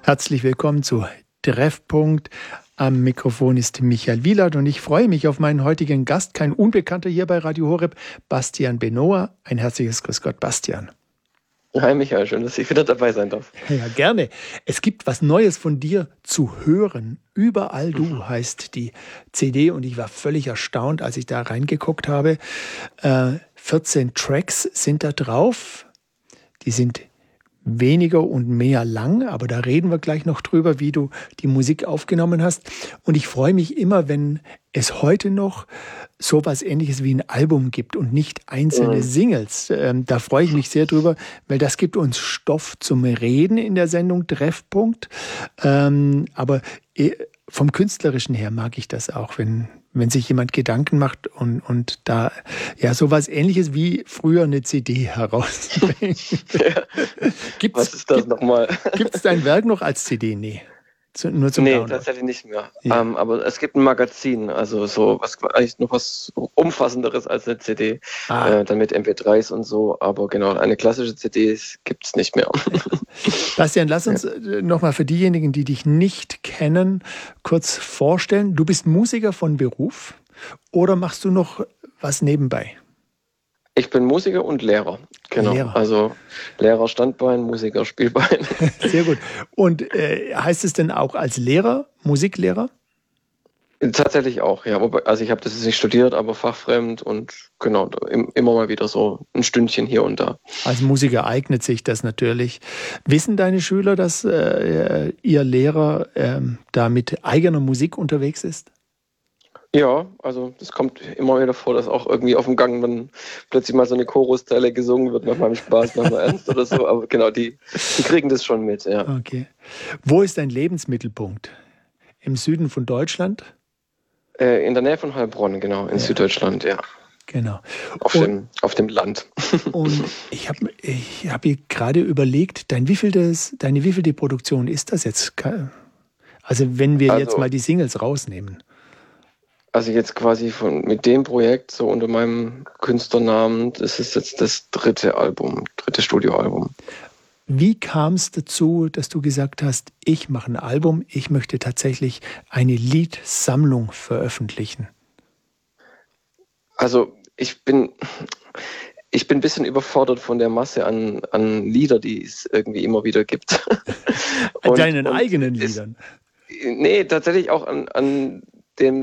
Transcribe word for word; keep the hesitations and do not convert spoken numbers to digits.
Herzlich willkommen zu Treffpunkt. Am Mikrofon ist Michael Wielert und ich freue mich auf meinen heutigen Gast, kein Unbekannter hier bei Radio Horeb, Bastian Benoa. Ein herzliches Grüß Gott, Bastian. Hi Michael, schön, dass ich wieder dabei sein darf. Ja, gerne. Es gibt was Neues von dir zu hören. Überall du mhm. heißt die C D und ich war völlig erstaunt, als ich da reingeguckt habe. Äh, vierzehn Tracks sind da drauf. Die sind weniger und mehr lang, aber da reden wir gleich noch drüber, wie du die Musik aufgenommen hast. Und ich freue mich immer, wenn es heute noch so was Ähnliches wie ein Album gibt und nicht einzelne mhm. Singles. Ähm, da freue ich mich sehr drüber, weil das gibt uns Stoff zum Reden in der Sendung Treffpunkt. Ähm, aber vom Künstlerischen her mag ich das auch, wenn wenn sich jemand Gedanken macht und, und da ja sowas Ähnliches wie früher eine C D herausbringt. Ja. Gibt's, Was ist das gibt, nochmal? Gibt es dein Werk noch als C D? Nee. Zu, nur zum nee, Download. Tatsächlich nicht mehr. Ja. Ähm, aber es gibt ein Magazin, also so was eigentlich noch was Umfassenderes als eine C D, ah. äh, dann mit M P drei s und so, aber genau, eine klassische C D gibt es nicht mehr. Ja. Bastian, lass uns ja. nochmal für diejenigen, die dich nicht kennen, kurz vorstellen. Du bist Musiker von Beruf oder machst du noch was nebenbei? Ich bin Musiker und Lehrer, genau. Lehrer. Also Lehrer Standbein, Musiker Spielbein. Sehr gut. Und äh, heißt es denn auch als Lehrer, Musiklehrer? Tatsächlich auch, ja. Also ich habe das jetzt nicht studiert, aber fachfremd und genau, immer mal wieder so ein Stündchen hier und da. Als Musiker eignet sich das natürlich. Wissen deine Schüler, dass äh, ihr Lehrer äh, da mit eigener Musik unterwegs ist? Ja, also das kommt immer wieder vor, dass auch irgendwie auf dem Gang dann plötzlich mal so eine Chorusteile gesungen wird, manchmal im Spaß, manchmal ernst oder so, aber genau, die, die kriegen das schon mit, ja. Okay. Wo ist dein Lebensmittelpunkt? Im Süden von Deutschland? Äh, in der Nähe von Heilbronn, genau, in ja. Süddeutschland, ja. Genau. Auf, und, dem, auf dem Land. Und ich habe ich hab hier gerade überlegt, dein wievieltes, deine wievielte Produktion ist das jetzt? Also wenn wir also, jetzt mal die Singles rausnehmen. Also jetzt quasi von mit dem Projekt, so unter meinem Künstlernamen, das ist jetzt das dritte Album, dritte Studioalbum. Wie kam es dazu, dass du gesagt hast, ich mache ein Album, ich möchte tatsächlich eine Liedsammlung veröffentlichen? Also ich bin, ich bin ein bisschen überfordert von der Masse an, an Lieder, die es irgendwie immer wieder gibt. An und, deinen und eigenen Liedern? Ist, nee, tatsächlich auch an, an